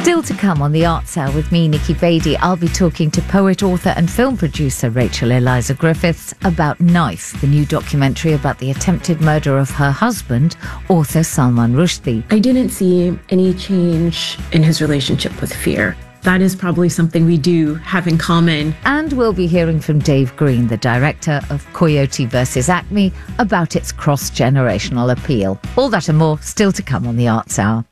Still to come on the Arts Hour with me, Nikki Beattie, I'll be talking to poet, author and film producer Rachel Eliza Griffiths about Knife, the new documentary about the attempted murder of her husband, author Salman Rushdie. I didn't see any change in his relationship with fear. That is probably something we do have in common. And we'll be hearing from Dave Green, the director of Coyote vs. Acme, about its cross-generational appeal. All that and more still to come on the Arts Hour.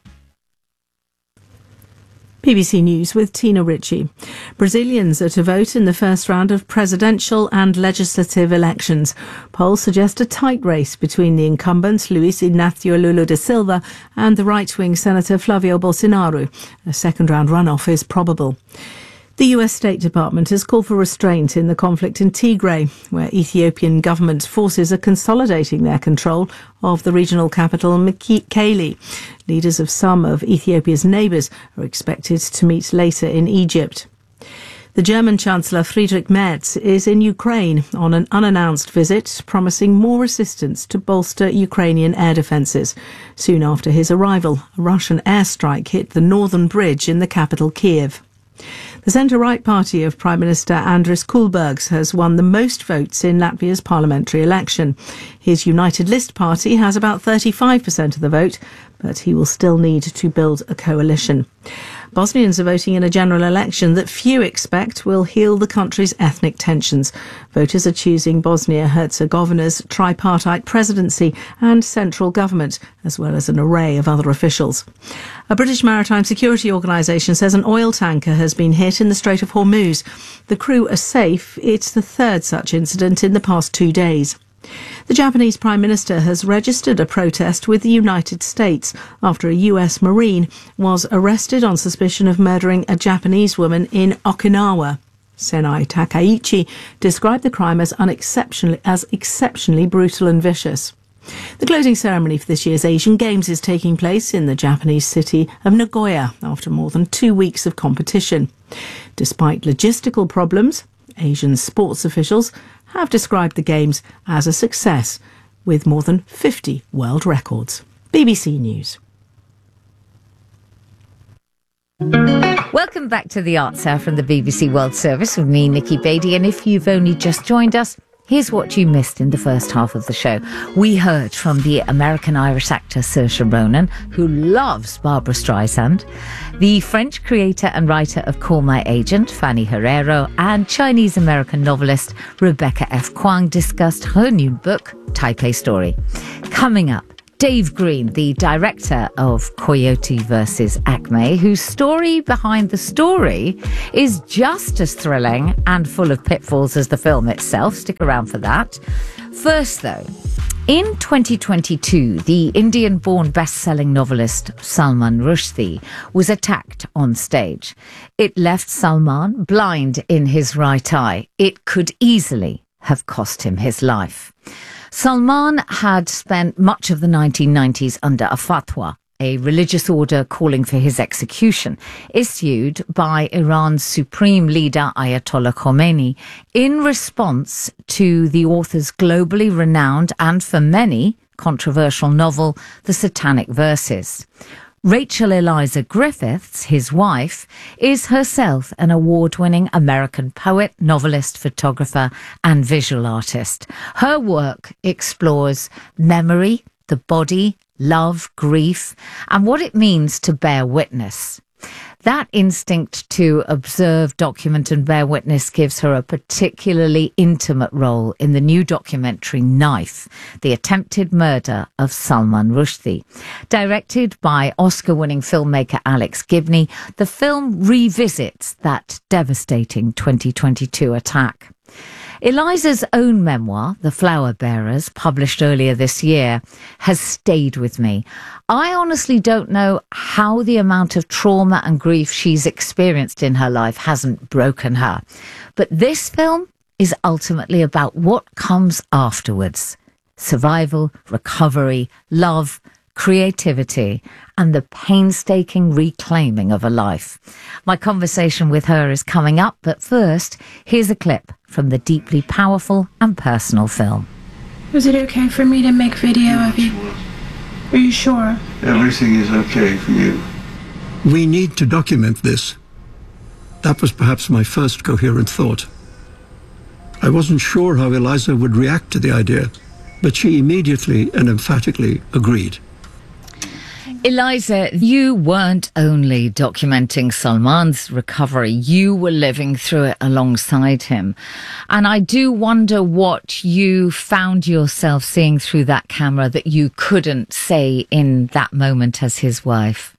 BBC News with Tina Ritchie. Brazilians are to vote in the first round of presidential and legislative elections. Polls suggest a tight race between the incumbent Luiz Inácio Lula da Silva and the right-wing Senator Flávio Bolsonaro. A second-round runoff is probable. The US State Department has called for restraint in the conflict in Tigray, where Ethiopian government forces are consolidating their control of the regional capital Mekelle. Leaders of some of Ethiopia's neighbours are expected to meet later in Egypt. The German Chancellor Friedrich Merz is in Ukraine on an unannounced visit, promising more assistance to bolster Ukrainian air defences. Soon after his arrival, a Russian airstrike hit the northern bridge in the capital Kiev. The centre-right party of Prime Minister Andris Kulbergs has won the most votes in Latvia's parliamentary election. His United List party has about 35% of the vote, but he will still need to build a coalition. Bosnians are voting in a general election that few expect will heal the country's ethnic tensions. Voters are choosing Bosnia-Herzegovina's tripartite presidency and central government, as well as an array of other officials. A British maritime security organisation says an oil tanker has been hit in the Strait of Hormuz. The crew are safe. It's the third such incident in the past 2 days. The Japanese Prime Minister has registered a protest with the United States after a US Marine was arrested on suspicion of murdering a Japanese woman in Okinawa. Senai Takaichi described the crime as exceptionally brutal and vicious. The closing ceremony for this year's Asian Games is taking place in the Japanese city of Nagoya after more than 2 weeks of competition. Despite logistical problems, Asian sports officials have described the Games as a success, with more than 50 world records. BBC News. Welcome back to the Arts Hour from the BBC World Service with me, Nikki Beattie, and if you've only just joined us, here's what you missed in the first half of the show. We heard from the American-Irish actor Saoirse Ronan, who loves Barbra Streisand, the French creator and writer of Call My Agent, Fanny Herrero, and Chinese-American novelist Rebecca F. Kuang discussed her new book, Taipei Story. Coming up, Dave Green, the director of Coyote vs. Acme, whose story behind the story is just as thrilling and full of pitfalls as the film itself. Stick around for that. First, though, in 2022, the Indian-born best-selling novelist Salman Rushdie was attacked on stage. It left Salman blind in his right eye. It could easily have cost him his life. Salman had spent much of the 1990s under a fatwa, a religious order calling for his execution, issued by Iran's supreme leader Ayatollah Khomeini in response to the author's globally renowned and for many controversial novel, The Satanic Verses. Rachel Eliza Griffiths, his wife, is herself an award-winning American poet, novelist, photographer and visual artist. Her work explores memory, the body, love, grief, and what it means to bear witness. That instinct to observe, document and bear witness gives her a particularly intimate role in the new documentary Knife, the attempted murder of Salman Rushdie. Directed by Oscar-winning filmmaker Alex Gibney, the film revisits that devastating 2022 attack. Eliza's own memoir, The Flower Bearers, published earlier this year, has stayed with me. I honestly don't know how the amount of trauma and grief she's experienced in her life hasn't broken her. But this film is ultimately about what comes afterwards. Survival, recovery, love, creativity, and the painstaking reclaiming of a life. My conversation with her is coming up, but first, here's a clip from the deeply powerful and personal film. Was it okay for me to make video of you? Are you sure? Everything is okay for you. We need to document this. That was perhaps my first coherent thought. I wasn't sure how Eliza would react to the idea, but she immediately and emphatically agreed. Eliza, you weren't only documenting Salman's recovery, you were living through it alongside him. And I do wonder what you found yourself seeing through that camera that you couldn't say in that moment as his wife.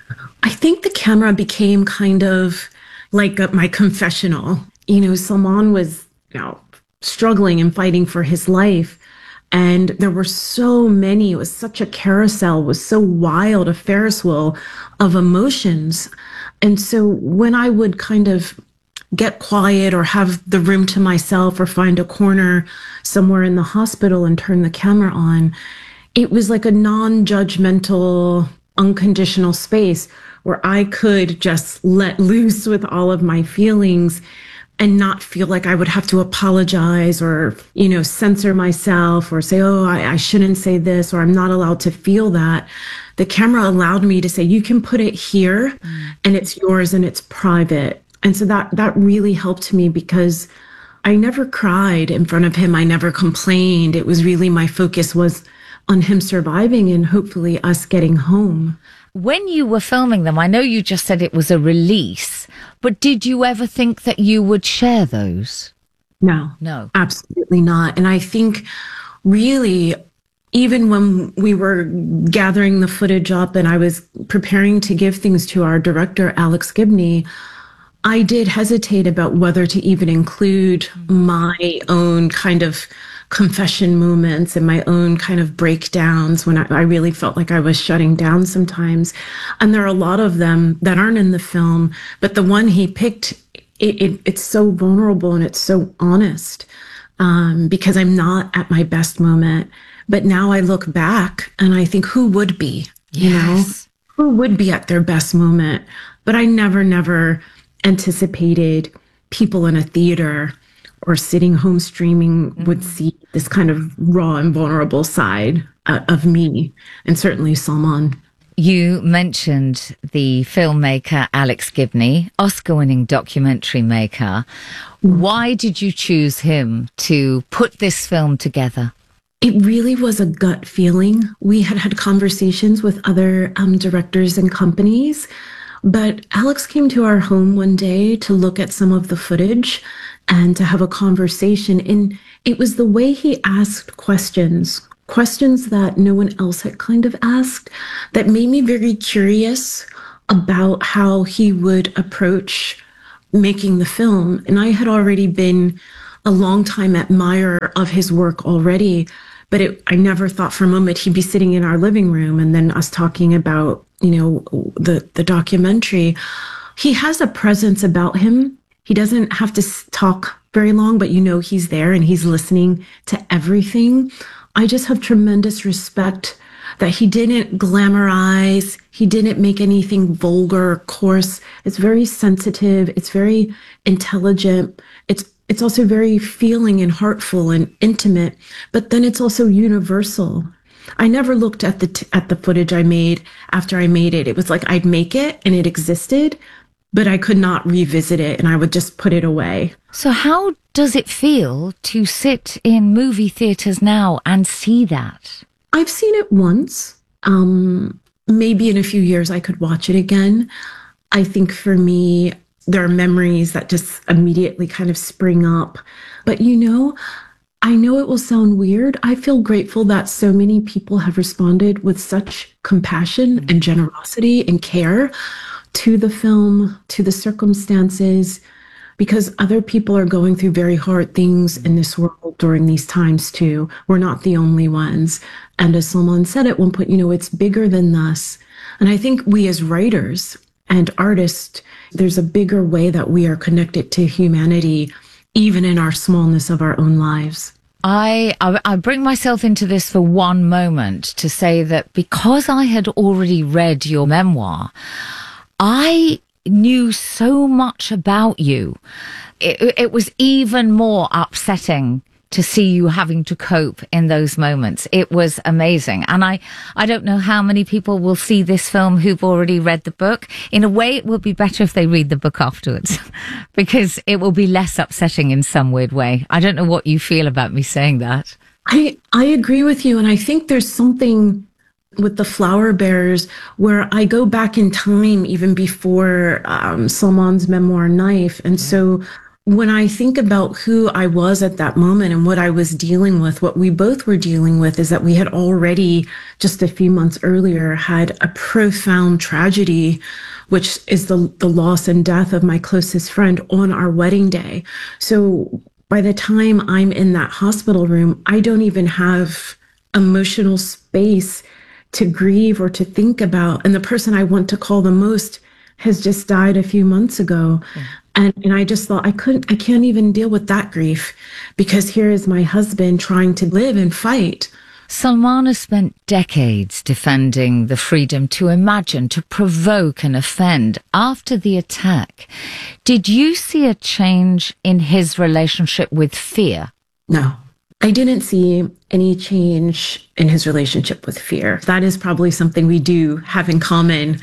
I think the camera became kind of like my confessional. You know, Salman was, struggling and fighting for his life. And there were so many, it was such a carousel, it was so wild, a Ferris wheel of emotions. And so when I would kind of get quiet or have the room to myself or find a corner somewhere in the hospital and turn the camera on, it was like a non-judgmental, unconditional space where I could just let loose with all of my feelings and not feel like I would have to apologize or, censor myself or say, oh, I shouldn't say this, or I'm not allowed to feel that. The camera allowed me to say, you can put it here and it's yours and it's private. And so that really helped me because I never cried in front of him. I never complained. It was really, my focus was on him surviving and hopefully us getting home. When you were filming them, I know you just said it was a release, but did you ever think that you would share those? No, absolutely not. And I think really, even when we were gathering the footage up and I was preparing to give things to our director, Alex Gibney, I did hesitate about whether to even include my own kind of confession moments and my own kind of breakdowns when I really felt like I was shutting down sometimes. And there are a lot of them that aren't in the film, but the one he picked, it's so vulnerable and it's so honest because I'm not at my best moment. But now I look back and I think, who would be, who would be at their best moment? But I never anticipated people in a theater or sitting home streaming would see this kind of raw and vulnerable side of me, and certainly Salman. You mentioned the filmmaker Alex Gibney, Oscar-winning documentary maker. Why did you choose him to put this film together? It really was a gut feeling. We had conversations with other directors and companies, but Alex came to our home one day to look at some of the footage and to have a conversation. And it was the way he asked questions that no one else had kind of asked, that made me very curious about how he would approach making the film. And I had already been a long time admirer of his work already, but I never thought for a moment he'd be sitting in our living room and then us talking about, the documentary. He has a presence about him. He doesn't have to talk very long, but he's there and he's listening to everything. I just have tremendous respect that he didn't glamorize. He didn't make anything vulgar or coarse. It's very sensitive. It's very intelligent. It's also very feeling and heartful and intimate, but then it's also universal. I never looked at the footage I made after I made it. It was like I'd make it and it existed, but I could not revisit it and I would just put it away. So how does it feel to sit in movie theaters now and see that? I've seen it once. Maybe in a few years I could watch it again. I think for me, there are memories that just immediately kind of spring up. But I know it will sound weird. I feel grateful that so many people have responded with such compassion and generosity and care to the film, to the circumstances, because other people are going through very hard things in this world during these times too. We're not the only ones. And as Salman said at one point, it's bigger than us. And I think we as writers and artists, there's a bigger way that we are connected to humanity, even in our smallness of our own lives. I bring myself into this for one moment to say that because I had already read your memoir, I knew so much about you. It was even more upsetting to see you having to cope in those moments. It was amazing. And I don't know how many people will see this film who've already read the book. In a way, it will be better if they read the book afterwards because it will be less upsetting in some weird way. I don't know what you feel about me saying that. I agree with you. And I think there's something with the Flower Bearers where I go back in time even before Salman's memoir, Knife. And so when I think about who I was at that moment and what I was dealing with, what we both were dealing with is that we had already just a few months earlier had a profound tragedy, which is the loss and death of my closest friend on our wedding day. So by the time I'm in that hospital room, I don't even have emotional space to grieve or to think about. And the person I want to call the most has just died a few months ago. Yeah. And I just thought I can't even deal with that grief because here is my husband trying to live and fight. Salman has spent decades defending the freedom to imagine, to provoke and offend. After the attack, did you see a change in his relationship with fear? No, I didn't see any change in his relationship with fear. That is probably something we do have in common.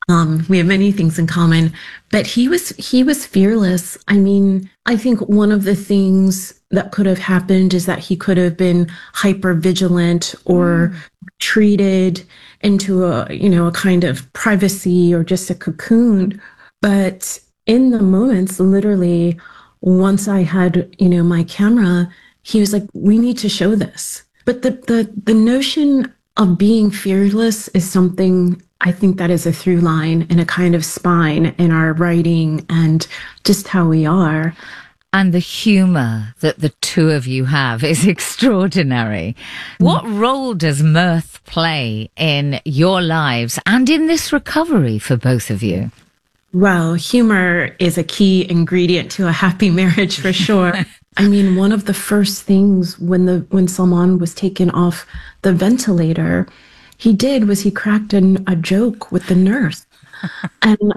We have many things in common, but he was fearless. I mean, I think one of the things that could have happened is that he could have been hyper vigilant or treated into a kind of privacy or just a cocoon. But in the moments, literally, once I had, my camera, he was like, we need to show this. But the notion of being fearless is something I think that is a through line and a kind of spine in our writing and just how we are. And the humour that the two of you have is extraordinary. What role does mirth play in your lives and in this recovery for both of you? Well, humor is a key ingredient to a happy marriage for sure. I mean, one of the first things when Salman was taken off the ventilator, he cracked a joke with the nurse. And,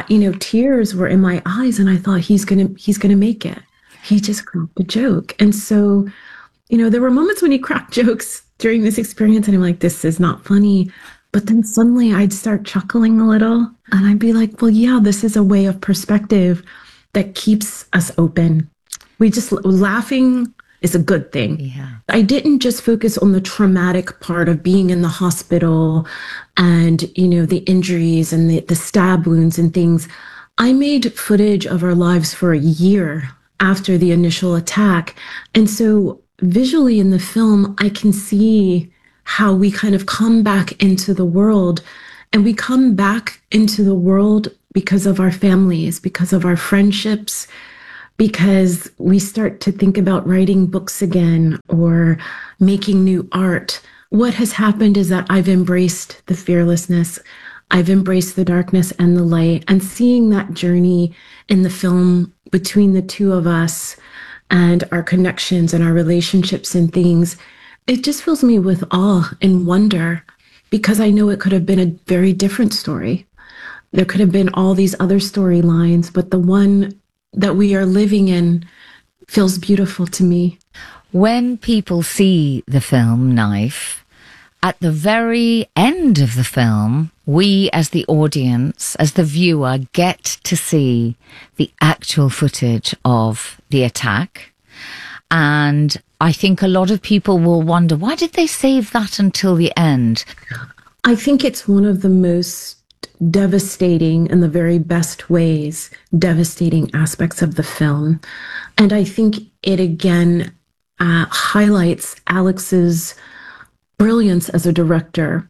tears were in my eyes and I thought he's going to make it. He just cracked a joke. And so, there were moments when he cracked jokes during this experience and I'm like, this is not funny. But then suddenly I'd start chuckling a little and I'd be like, well, yeah, this is a way of perspective that keeps us open. Laughing is a good thing. Yeah. I didn't just focus on the traumatic part of being in the hospital and, the injuries and the stab wounds and things. I made footage of our lives for a year after the initial attack. And so visually in the film, I can see how we kind of come back into the world, and we come back into the world because of our families, because of our friendships, because we start to think about writing books again or making new art. What has happened is that I've embraced the fearlessness. I've embraced the darkness and the light, and seeing that journey in the film between the two of us and our connections and our relationships and things, it just fills me with awe and wonder because I know it could have been a very different story. There could have been all these other storylines, but the one that we are living in feels beautiful to me. When people see the film Knife, at the very end of the film, we as the audience, as the viewer, get to see the actual footage of the attack. And I think a lot of people will wonder, why did they save that until the end? I think it's one of the most devastating, in the very best ways, devastating aspects of the film. And I think it again highlights Alex's brilliance as a director.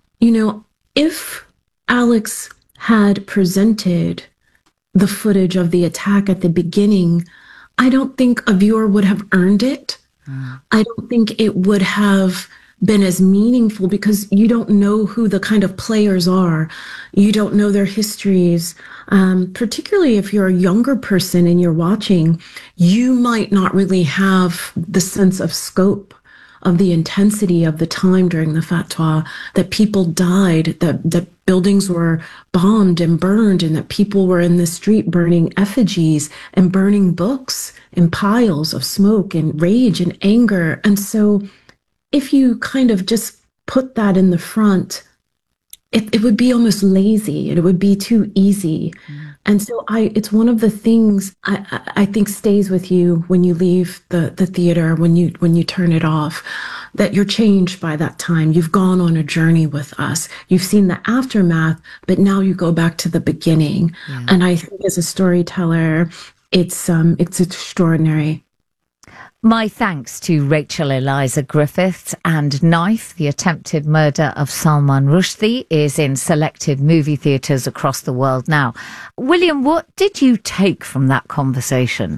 If Alex had presented the footage of the attack at the beginning, I don't think a viewer would have earned it. I don't think it would have been as meaningful because you don't know who the kind of players are. You don't know their histories. Particularly if you're a younger person and you're watching, you might not really have the sense of scope of the intensity of the time during the fatwa, that people died, that buildings were bombed and burned, and that people were in the street burning effigies and burning books in piles of smoke and rage and anger. And so if you kind of just put that in the front, it would be almost lazy. It would be too easy. And so it's one of the things I think stays with you when you leave the theater, when you turn it off, that you're changed by that time. You've gone on a journey with us. You've seen the aftermath, but now you go back to the beginning. Yeah. And I think as a storyteller, it's extraordinary. My thanks to Rachel Eliza Griffiths. And Knife, the attempted murder of Salman Rushdie, is in selected movie theatres across the world now. William, what did you take from that conversation?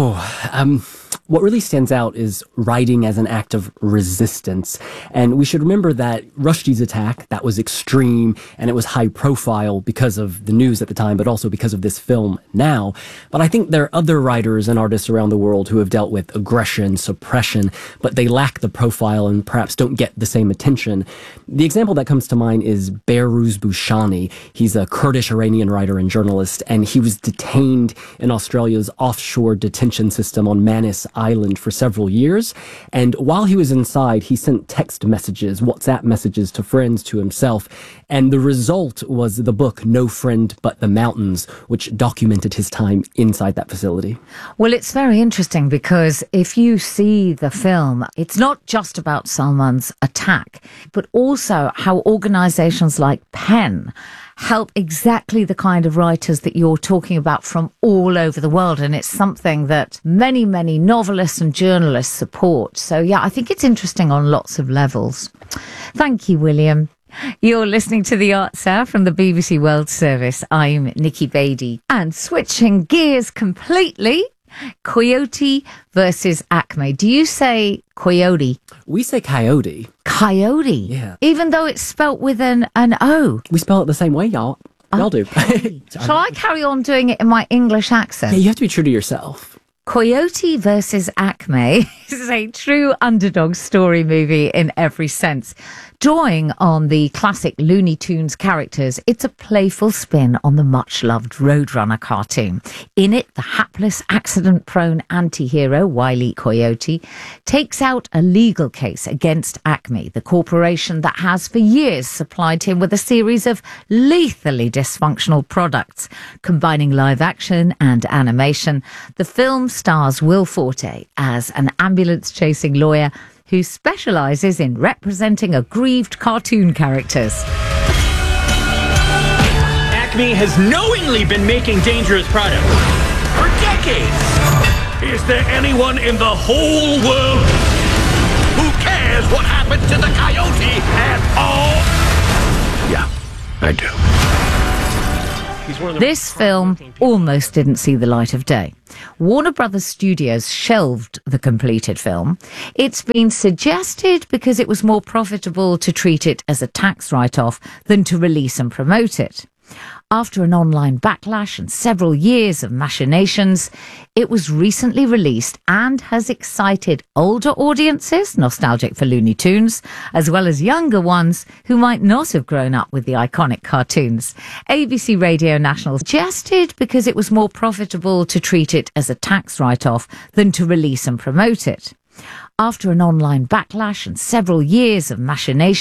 What really stands out is writing as an act of resistance. And we should remember that Rushdie's attack, that was extreme and it was high profile because of the news at the time, but also because of this film now. But I think there are other writers and artists around the world who have dealt with aggression, suppression, but they lack the profile and perhaps don't get the same attention. The example that comes to mind is Behrouz Booshani. He's a Kurdish-Iranian writer and journalist, and he was detained in Australia's offshore detention system on Manus Island for several years. And while he was inside, he sent text messages, WhatsApp messages to friends, to himself. And the result was the book No Friend But the Mountains, which documented his time inside that facility. Well, it's very interesting because if you see the film, it's not just about Salman's attack, but also how organizations like PEN help exactly the kind of writers that you're talking about from all over the world. And it's something that many, many novelists and journalists support. So, yeah, I think it's interesting on lots of levels. Thank you, William. You're listening to The Arts Hour from the BBC World Service. I'm Nikki Beattie. And switching gears completely, Coyote versus Acme. Do you say coyote? We say coyote. Coyote? Yeah. Even though it's spelt with an O? We spell it the same way, y'all. Y'all do. Shall I carry on doing it in my English accent? Yeah, you have to be true to yourself. Coyote versus Acme is a true underdog story movie in every sense. Drawing on the classic Looney Tunes characters, it's a playful spin on the much-loved Roadrunner cartoon. In it, the hapless, accident-prone anti-hero, Wile E. Coyote, takes out a legal case against Acme, the corporation that has for years supplied him with a series of lethally dysfunctional products. Combining live action and animation, the film stars Will Forte as an ambulance-chasing lawyer who specialises in representing aggrieved cartoon characters. Acme has knowingly been making dangerous products for decades. Is there anyone in the whole world who cares what happened to the coyote at all? Yeah, I do. This film almost didn't see the light of day. Warner Brothers Studios shelved the completed film. It's been suggested because it was more profitable to treat it as a tax write-off than to release and promote it. After an online backlash and several years of machinations, it was recently released and has excited older audiences, nostalgic for Looney Tunes, as well as younger ones who might not have grown up with the iconic cartoons. ABC Radio National suggested because it was more profitable to treat it as a tax write-off than to release and promote it. After an online backlash and several years of machinations,